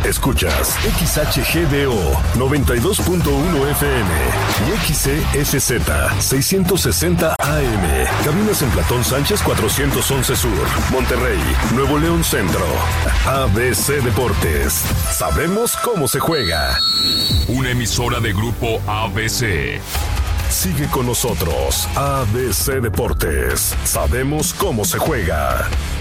Escuchas XHGDO 92.1 FM y XCSZ 660 AM. Cabinas en Platón Sánchez 411 Sur, Monterrey, Nuevo León Centro. ABC Deportes. Sabemos cómo se juega. Una emisora de Grupo ABC. Sigue con nosotros, ABC Deportes. Sabemos cómo se juega.